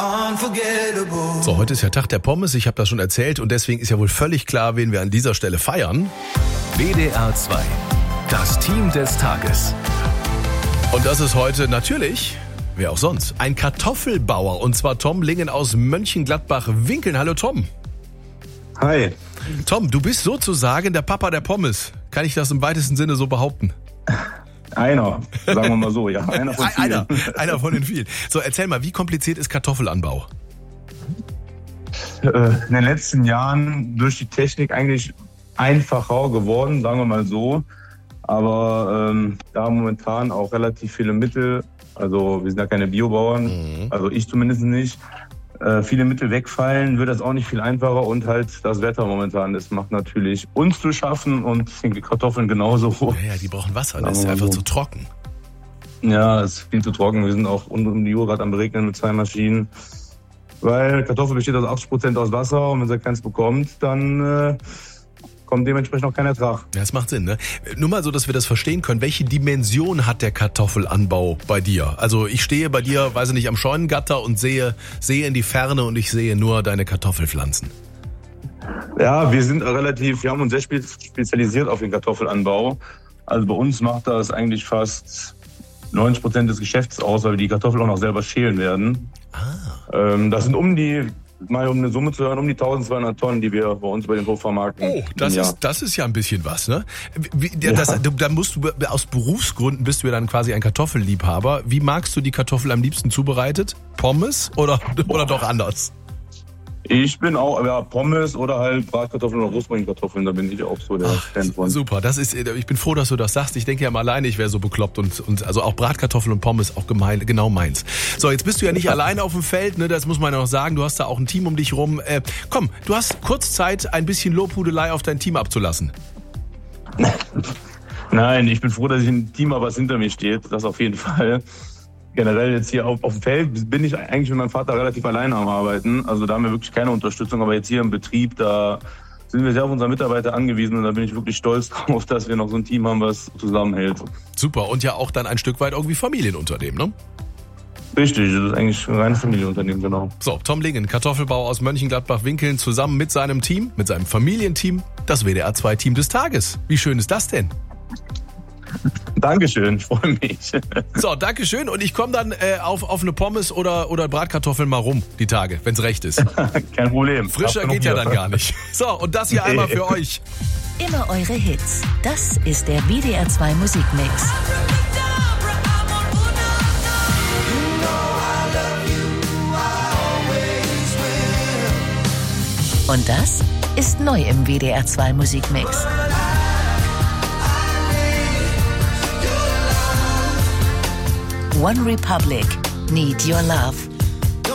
So, heute ist ja Tag der Pommes, ich habe das schon erzählt und deswegen ist ja wohl völlig klar, wen wir an dieser Stelle feiern. WDR 2, das Team des Tages. Und das ist heute natürlich, wer auch sonst, ein Kartoffelbauer und zwar Tom Lingen aus Mönchengladbach-Winkeln. Hallo Tom. Hi. Tom, du bist sozusagen der Papa der Pommes. Kann ich das im weitesten Sinne so behaupten? Einer, sagen wir mal so, ja. Einer von vielen. Einer von den vielen. So, erzähl mal, wie kompliziert ist Kartoffelanbau? In den letzten Jahren durch die Technik eigentlich einfacher geworden, sagen wir mal so. Aber da momentan auch relativ viele Mittel, also wir sind ja keine Biobauern, also ich zumindest nicht, viele Mittel wegfallen, wird das auch nicht viel einfacher und halt das Wetter momentan, das macht natürlich uns zu schaffen und die Kartoffeln genauso. Ja, die brauchen Wasser, das ist einfach zu trocken. Ja, es ist viel zu trocken, wir sind auch um die Uhr gerade am Beregnen mit 2 Maschinen, weil Kartoffel besteht aus 80% aus Wasser und wenn sie keins bekommt, dann kommt dementsprechend auch kein Ertrag. Ja, das macht Sinn, ne? Nur mal so, dass wir das verstehen können. Welche Dimension hat der Kartoffelanbau bei dir? Also ich stehe bei dir, weiß ich nicht, am Scheunengatter und sehe in die Ferne und ich sehe nur deine Kartoffelpflanzen. Ja, wir haben uns sehr spezialisiert auf den Kartoffelanbau. Also bei uns macht das eigentlich fast 90% des Geschäfts aus, weil wir die Kartoffeln auch noch selber schälen werden. Das sind mal um eine Summe zu hören, um die 1200 Tonnen, die wir bei uns über den Hof vermarkten. Oh, das ist ja ein bisschen was, ne? Dann musst du, aus Berufsgründen bist du ja dann quasi ein Kartoffelliebhaber. Wie magst du die Kartoffel am liebsten zubereitet? Pommes oder doch anders? Ich bin auch, Pommes oder halt Bratkartoffeln oder Rosmarinkartoffeln, da bin ich auch so der Fan von. Super, ich bin froh, dass du das sagst. Ich denke ja mal alleine, ich wäre so bekloppt und also auch Bratkartoffeln und Pommes auch genau meins. So, jetzt bist du ja nicht alleine auf dem Feld, ne, das muss man ja noch sagen. Du hast da auch ein Team um dich rum. Komm, du hast kurz Zeit, ein bisschen Lobhudelei auf dein Team abzulassen. Nein, ich bin froh, dass ich ein Team habe, was hinter mir steht, das auf jeden Fall. Generell jetzt hier auf dem Feld bin ich eigentlich mit meinem Vater relativ alleine am Arbeiten. Also da haben wir wirklich keine Unterstützung. Aber jetzt hier im Betrieb, da sind wir sehr auf unsere Mitarbeiter angewiesen. Und da bin ich wirklich stolz drauf, dass wir noch so ein Team haben, was zusammenhält. Super. Und ja auch dann ein Stück weit irgendwie Familienunternehmen, ne? Richtig, das ist eigentlich ein reines Familienunternehmen, genau. So, Tom Lingen, Kartoffelbauer aus Mönchengladbach-Winkeln, zusammen mit seinem Team, mit seinem Familienteam, das WDR 2 Team des Tages. Wie schön ist das denn? Dankeschön, ich freue mich. So, Dankeschön und ich komme dann auf eine Pommes oder Bratkartoffeln mal rum, die Tage, wenn's recht ist. Kein Problem. Frischer geht ja dann gar nicht. So, und das hier einmal für euch. Immer eure Hits. Das ist der WDR 2 Musikmix. Und das ist neu im WDR 2 Musikmix. One Republic, Need Your Love.